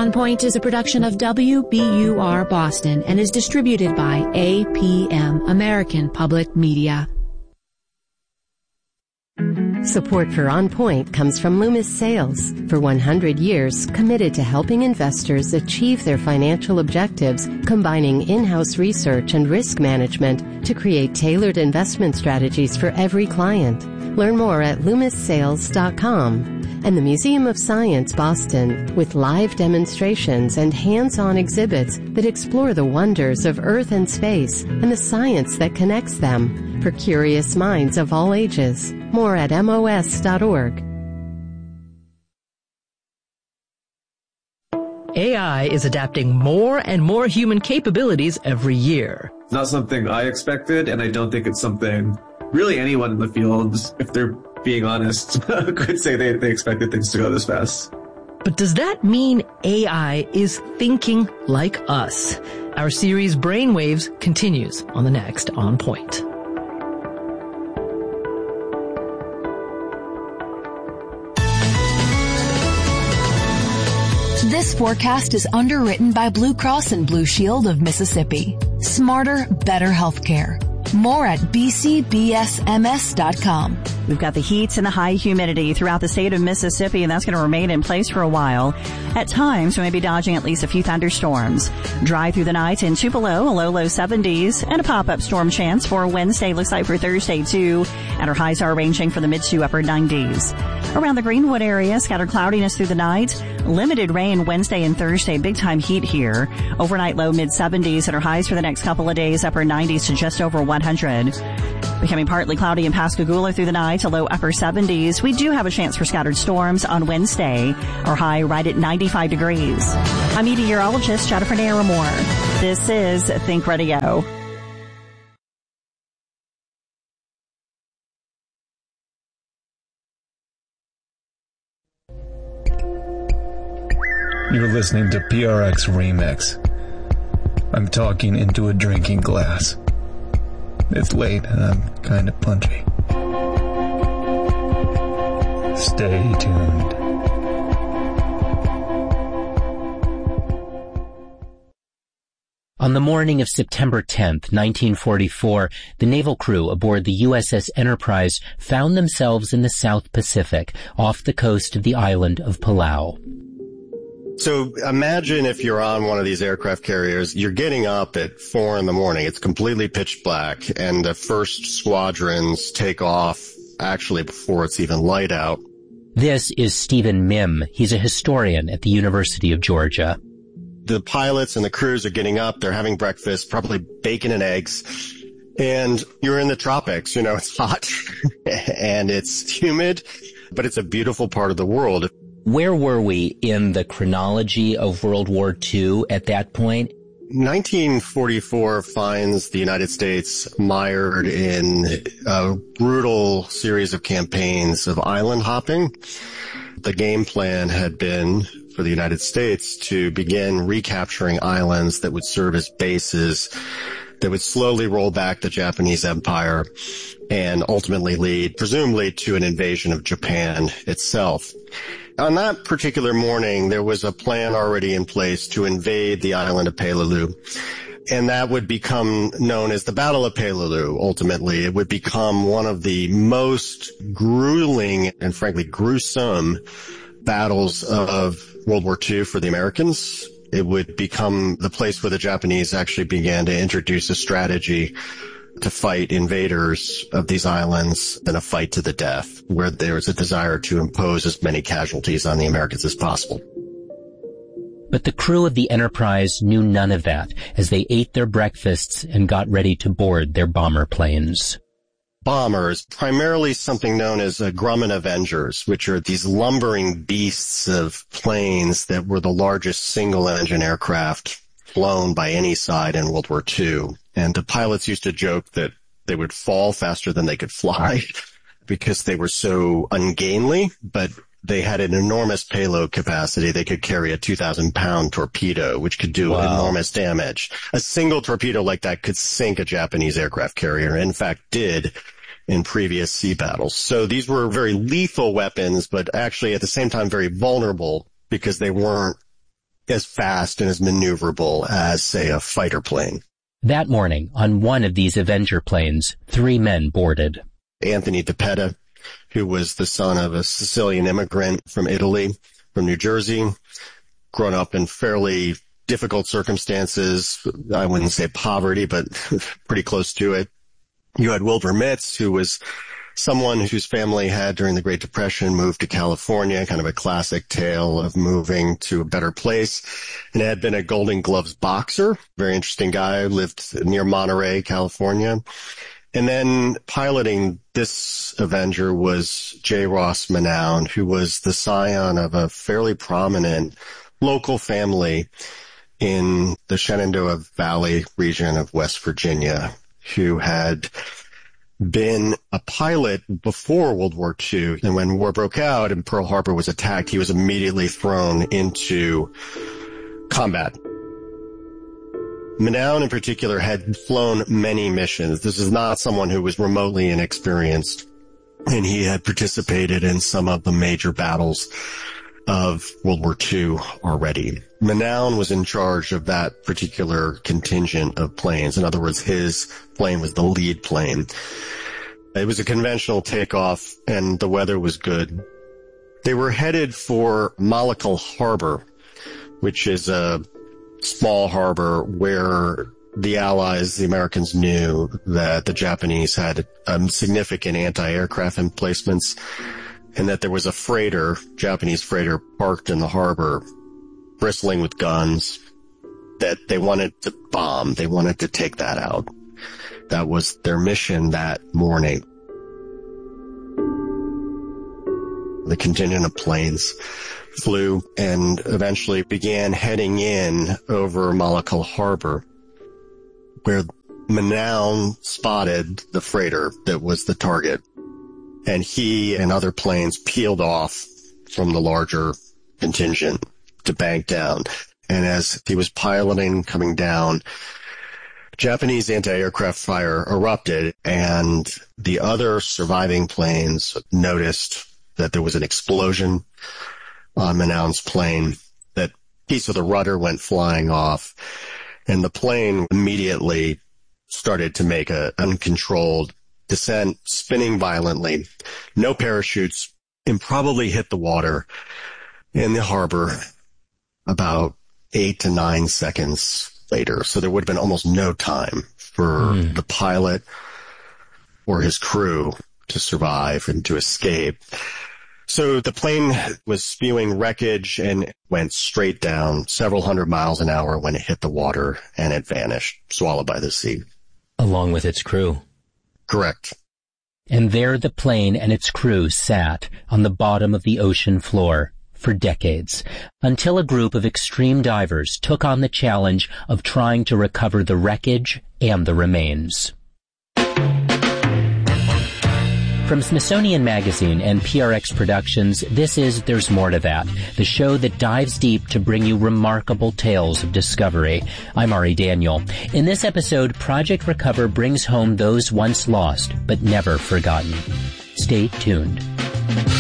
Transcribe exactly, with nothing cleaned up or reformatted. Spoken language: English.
On Point is a production of W B U R Boston and is distributed by A P M, American Public Media. Support for On Point comes from Loomis Sales. For one hundred years, committed to helping investors achieve their financial objectives, combining in-house research and risk management to create tailored investment strategies for every client. Learn more at loomis sales dot com. And the Museum of Science Boston, with live demonstrations and hands-on exhibits that explore the wonders of Earth and space and the science that connects them for curious minds of all ages. More at M O S dot org. A I is adapting more and more human capabilities every year. It's not something I expected, and I don't think it's something really anyone in the field, if they're being honest, could say they, they expected things to go this fast. But does that mean A I is thinking like us? Our series Brainwaves continues on the next On Point. This forecast is underwritten by Blue Cross and Blue Shield of Mississippi. Smarter, better healthcare. More at b c b s m s dot com. We've got the heat and the high humidity throughout the state of Mississippi, and that's going to remain in place for a while. At times, we may be dodging at least a few thunderstorms. Dry through the night in Tupelo, a low, low seventies, and a pop-up storm chance for Wednesday. Looks like for Thursday, too. And our highs are ranging from the mid to upper nineties. Around the Greenwood area, scattered cloudiness through the night. Limited rain Wednesday and Thursday. Big time heat here. Overnight low mid seventies, and our highs for the next couple of days, upper nineties to just over one hundred. Becoming partly cloudy in Pascagoula through the night, a low upper seventies. We do have a chance for scattered storms on Wednesday. Our high right at ninety-five degrees. I'm meteorologist Jennifer Naramore. This is Think Radio. You're listening to P R X Remix. I'm talking into a drinking glass. It's late and I'm kind of punchy. Stay tuned. On the morning of September tenth, nineteen forty-four, the naval crew aboard the U S S Enterprise found themselves in the South Pacific, off the coast of the island of Palau. So imagine if you're on one of these aircraft carriers, you're getting up at four in the morning. It's completely pitch black, and the first squadrons take off actually before it's even light out. This is Stephen Mihm. He's a historian at the University of Georgia. The pilots and the crews are getting up. They're having breakfast, probably bacon and eggs. And you're in the tropics. You know, it's hot and it's humid, but it's a beautiful part of the world. Where were we in the chronology of World War Two at that point? nineteen forty-four finds the United States mired in a brutal series of campaigns of island hopping. The game plan had been for the United States to begin recapturing islands that would serve as bases that would slowly roll back the Japanese Empire and ultimately lead, presumably, to an invasion of Japan itself. On that particular morning, there was a plan already in place to invade the island of Peleliu, and that would become known as the Battle of Peleliu. Ultimately, it would become one of the most grueling and frankly gruesome battles of World War Two for the Americans. It would become the place where the Japanese actually began to introduce a strategy to fight invaders of these islands in a fight to the death, where there was a desire to impose as many casualties on the Americans as possible. But the crew of the Enterprise knew none of that as they ate their breakfasts and got ready to board their bomber planes. Bombers, primarily something known as uh, Grumman Avengers, which are these lumbering beasts of planes that were the largest single-engine aircraft flown by any side in World War Two. And the pilots used to joke that they would fall faster than they could fly because they were so ungainly, but they had an enormous payload capacity. They could carry a two thousand pound torpedo, which could do wow. enormous damage. A single torpedo like that could sink a Japanese aircraft carrier, in fact did in previous sea battles. So these were very lethal weapons, but actually at the same time very vulnerable because they weren't as fast and as maneuverable as, say, a fighter plane. That morning, on one of these Avenger planes, three men boarded. Anthony DiPetta, who was the son of a Sicilian immigrant from Italy, from New Jersey, grown up in fairly difficult circumstances. I wouldn't say poverty, but pretty close to it. You had Wilbur Mitz, who was someone whose family had, during the Great Depression, moved to California, kind of a classic tale of moving to a better place, and had been a Golden Gloves boxer. Very interesting guy, lived near Monterey, California. And then piloting this Avenger was J. Ross Manown, who was the scion of a fairly prominent local family in the Shenandoah Valley region of West Virginia, who had been a pilot before World War Two. And when war broke out and Pearl Harbor was attacked, he was immediately thrown into combat. Manown in particular had flown many missions. This is not someone who was remotely inexperienced, and he had participated in some of the major battles of World War Two already. Manown was in charge of that particular contingent of planes. In other words, his plane was the lead plane. It was a conventional takeoff, and the weather was good. They were headed for Malakal Harbor, which is a small harbor where the Allies, the Americans, knew that the Japanese had um, significant anti-aircraft emplacements, and that there was a freighter, Japanese freighter, parked in the harbor, bristling with guns, that they wanted to bomb. They wanted to take that out. That was their mission that morning. The contingent of planes flew and eventually began heading in over Malakal Harbor, where Manown spotted the freighter that was the target. And he and other planes peeled off from the larger contingent to bank down. And as he was piloting, coming down, Japanese anti-aircraft fire erupted, and the other surviving planes noticed that there was an explosion on Manown's plane, that piece of the rudder went flying off, and the plane immediately started to make an uncontrolled descent, spinning violently, no parachutes, and probably hit the water in the harbor about eight to nine seconds later. So there would have been almost no time for mm. the pilot or his crew to survive and to escape. So the plane was spewing wreckage and went straight down several hundred miles an hour when it hit the water, and it vanished, swallowed by the sea. Along with its crew. Correct. And there the plane and its crew sat on the bottom of the ocean floor for decades, until a group of extreme divers took on the challenge of trying to recover the wreckage and the remains. From Smithsonian Magazine and P R X Productions, this is There's More to That, the show that dives deep to bring you remarkable tales of discovery. I'm Ari Daniel. In this episode, Project Recover brings home those once lost but never forgotten. Stay tuned.